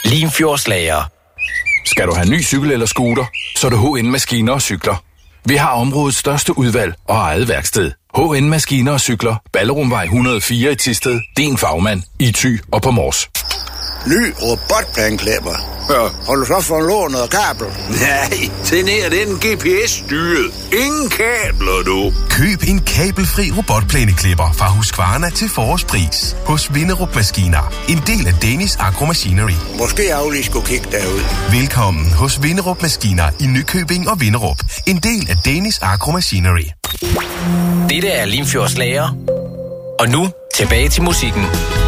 Limfjordslager. Skal du have ny cykel eller scooter, så er det HN Maskiner og Cykler. Vi har områdets største udvalg og eget værksted. HN Maskiner og Cykler. Ballerumvej 104 i Thisted. Din fagmand i Thy og på Mors. Ny robotplæneklipper. Ja. Har du så fået lånt noget kabel? Nej, den her, den er GPS-styret. Ingen kabler, du. Køb en kabelfri robotplæneklipper fra Husqvarna til forårspris hos Vinderup Maskiner. En del af Danish Agro Machinery. Måske jeg lige skulle kigge derud. Velkommen hos Vinderup Maskiner i Nykøbing og Vinderup. En del af Danish Agro Machinery. Dette er Limfjordslager. Og nu tilbage til musikken.